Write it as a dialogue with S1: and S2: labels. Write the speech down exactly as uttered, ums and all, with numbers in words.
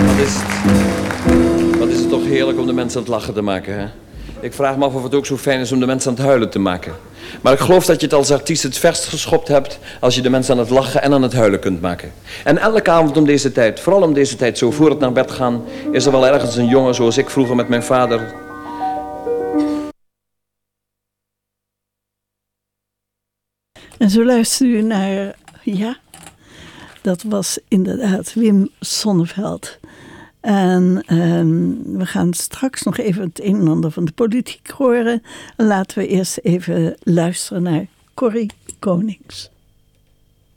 S1: Wat is het, wat is het toch heerlijk om de mensen aan het lachen te maken, hè? Ik vraag me af of het ook zo fijn is om de mensen aan het huilen te maken. Maar ik geloof dat je het als artiest het verst geschopt hebt als je de mensen aan het lachen en aan het huilen kunt maken. En elke avond om deze tijd, vooral om deze tijd, zo voor het naar bed gaan, is er wel ergens een jongen zoals ik vroeger met mijn vader.
S2: En zo luistert u naar, ja, dat was inderdaad Wim Sonneveld. En um, we gaan straks nog even het een en ander van de politiek horen. Laten we eerst even luisteren naar Corrie Konings.